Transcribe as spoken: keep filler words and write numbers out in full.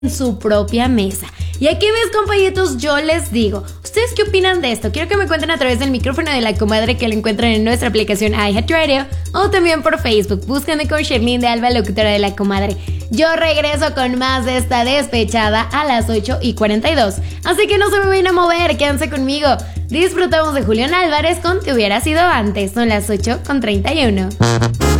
en su propia mesa. Y aquí, mis compañitos, yo les digo, ¿ustedes qué opinan de esto? Quiero que me cuenten a través del micrófono de la comadre, que lo encuentran en nuestra aplicación iHeartRadio, o también por Facebook. Búsquenme con Sherlyn de Alba, locutora de la comadre. Yo regreso con más de esta despechada a las ocho y cuarenta y dos. Así que no se me vayan a mover, quédense conmigo. Disfrutamos de Julián Álvarez con Te Hubiera Sido Antes. Son las ocho con treinta y uno.